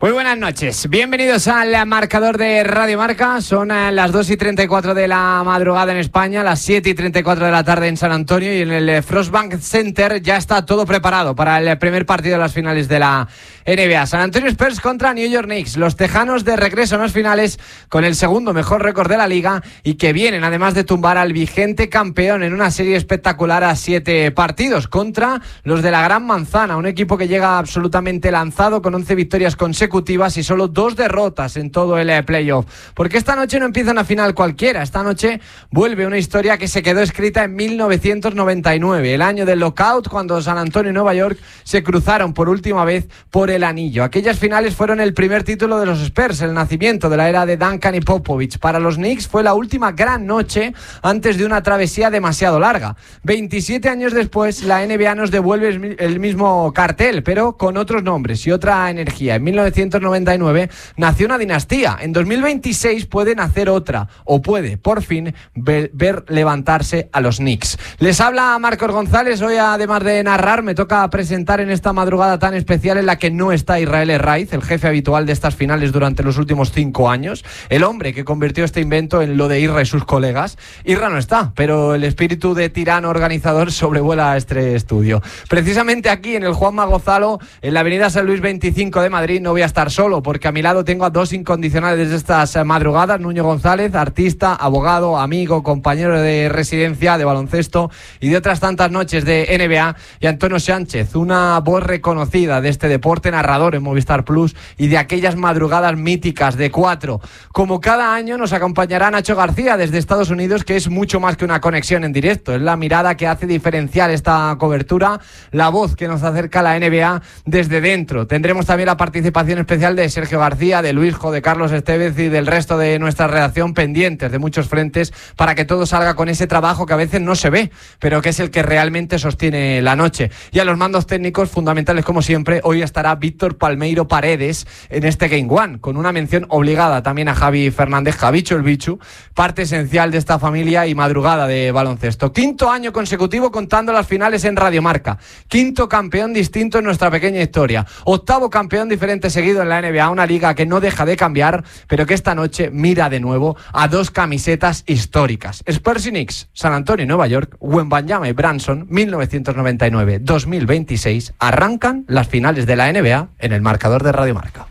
Muy buenas noches, bienvenidos al marcador de Radio Marca. Son las 2:34 de la madrugada en España, las 7:34 de la tarde en San Antonio, y en el Frostbank Center ya está todo preparado para el primer partido de las finales de la NBA. San Antonio Spurs contra New York Knicks, los tejanos de regreso en las finales con el segundo mejor récord de la liga y que vienen además de tumbar al vigente campeón en una serie espectacular a 7 partidos contra los de la Gran Manzana, un equipo que llega absolutamente lanzado con 11 victorias consecutivas y solo 2 derrotas en todo el playoff. Porque esta noche no empieza una final cualquiera, esta noche vuelve una historia que se quedó escrita en 1999, el año del lockout, cuando San Antonio y Nueva York se cruzaron por última vez por el anillo. Aquellas finales fueron el primer título de los Spurs, el nacimiento de la era de Duncan y Popovich. Para los Knicks fue la última gran noche antes de una travesía demasiado larga. 27 años después, la NBA nos devuelve el mismo cartel, pero con otros nombres y otra energía. En 1999 nació una dinastía. En 2026 puede nacer otra, o puede, por fin, ver levantarse a los Knicks. Les habla Marcos González. Hoy, además de narrar, me toca presentar en esta madrugada tan especial en la que no está Israel Herraiz, el jefe habitual de estas finales durante los últimos 5 años, el hombre que convirtió este invento en lo de Irra y sus colegas. Irra no está, pero el espíritu de tirano organizador sobrevuela este estudio. Precisamente aquí, en el Juanma Gonzalo, en la avenida San Luis 25 de Madrid, no voy a estar solo, porque a mi lado tengo a 2 incondicionales de estas madrugadas: Nuño González, artista, abogado, amigo, compañero de residencia, de baloncesto y de otras tantas noches de NBA, y Antonio Sánchez, una voz reconocida de este deporte, narrador en Movistar Plus y de aquellas madrugadas míticas de 4. Como cada año nos acompañará Nacho García desde Estados Unidos, que es mucho más que una conexión en directo, es la mirada que hace diferenciar esta cobertura, la voz que nos acerca a la NBA desde dentro. Tendremos también la participación especial de Sergio García, de Luisjo, de Carlos Estevez y del resto de nuestra redacción, pendientes de muchos frentes para que todo salga con ese trabajo que a veces no se ve, pero que es el que realmente sostiene la noche. Y a los mandos técnicos fundamentales, como siempre, hoy estará Víctor Palmeiro Paredes en este Game One, con una mención obligada también a Javi Fernández, Javicho el Bichu, parte esencial de esta familia y madrugada de baloncesto. 5º año consecutivo contando las finales en Radio Marca, 5º campeón distinto en nuestra pequeña historia, 8º campeón diferente seguido en la NBA, una liga que no deja de cambiar, pero que esta noche mira de nuevo a 2 camisetas históricas. Spurs y Knicks, San Antonio y Nueva York, Wembanyama y Branson, 1999-2026, arrancan las finales de la NBA en el marcador de Radio Marca.